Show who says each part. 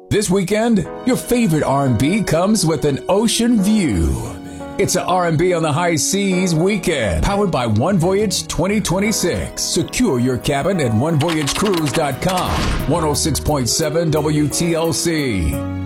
Speaker 1: This weekend, your favorite R&B comes with an ocean view. It's an R&B on the high seas weekend, powered by One Voyage 2026. Secure your cabin at onevoyagecruise.com. 106.7 WTLC.